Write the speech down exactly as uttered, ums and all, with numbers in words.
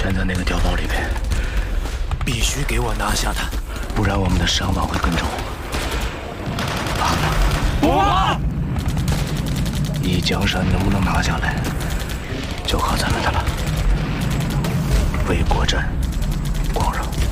全在那个碉堡里边， 必须给我拿下它， 不然我们的伤亡会更重。怕吗？ 不怕。 一江山能不能拿下来，就靠咱们的了。为国战，光荣。